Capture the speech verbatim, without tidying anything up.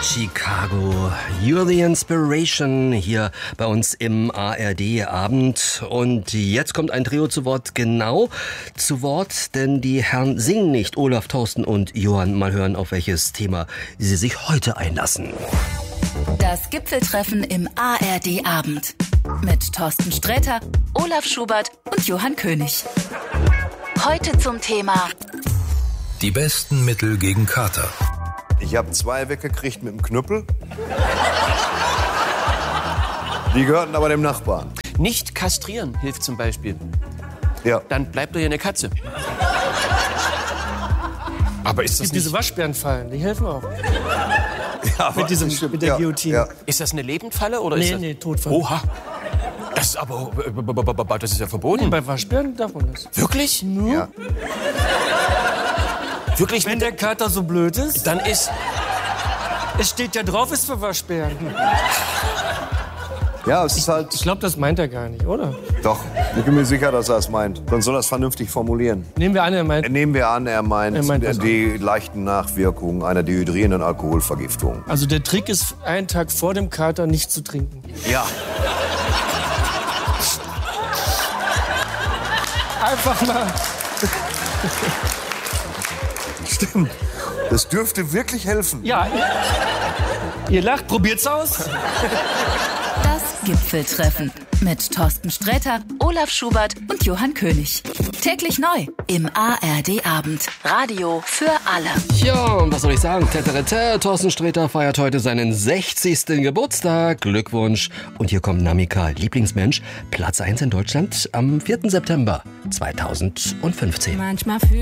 Chicago, You're the Inspiration, hier bei uns im A R D-Abend. Und jetzt kommt ein Trio zu Wort, genau zu Wort, denn die Herren singen nicht, Olaf, Thorsten und Johann. Mal hören, auf welches Thema sie sich heute einlassen. Das Gipfeltreffen im A R D-Abend mit Thorsten Sträter, Olaf Schubert und Johann König. Heute zum Thema die besten Mittel gegen Kater. Ich habe zwei weggekriegt mit dem Knüppel. Die gehörten aber dem Nachbarn. Nicht kastrieren hilft zum Beispiel. Ja. Dann bleibt doch hier eine Katze. Aber ist das nicht... Diese Waschbärenfallen, die helfen auch. Ja, mit, diesem, mit der ja, Guillotine. Ja. Ist das eine Lebendfalle oder Nee, ist das... nee, Todfall. Oha. Das ist aber... Das ist ja verboten. Nee, bei Waschbären darf man das. Wirklich? Ja. Wirklich? Wenn der Kater so blöd ist, Dann ist... es steht ja drauf, ist für Waschbären. Ja, es ist halt... Ich glaube, das meint er gar nicht, oder? Doch, ich bin mir sicher, dass er es meint. Dann soll er es vernünftig formulieren. Nehmen wir an, er meint... Nehmen wir an, er meint, Er meint was die leichten Nachwirkungen einer dehydrierenden Alkoholvergiftung. Also der Trick ist, einen Tag vor dem Kater nicht zu trinken. Ja. Einfach mal... Stimmt. Das dürfte wirklich helfen. Ja, ihr, ihr lacht, probiert's aus. das Gipfeltreffen mit Thorsten Sträter, Olaf Schubert und Johann König. Täglich neu im A R D-Abend. Radio für alle. Ja, und was soll ich sagen? Täterete, Thorsten Sträter feiert heute seinen sechzigsten Geburtstag. Glückwunsch. Und hier kommt Namika, Lieblingsmensch, Platz eins in Deutschland am vierten September zweitausendfünfzehn. Manchmal fühl